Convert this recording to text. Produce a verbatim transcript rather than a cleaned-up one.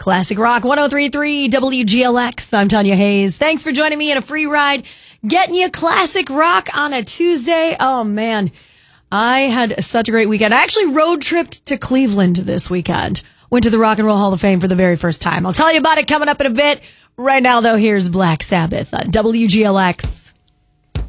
Classic Rock one oh three point three W G L X. I'm Tanya Hayes. Thanks for joining me in a free ride, getting you classic rock on a Tuesday. Oh, man. I had such a great weekend. I actually road tripped to Cleveland this weekend. Went to the Rock and Roll Hall of Fame for the very first time. I'll tell you about it coming up in a bit. Right now, though, here's Black Sabbath on W G L X.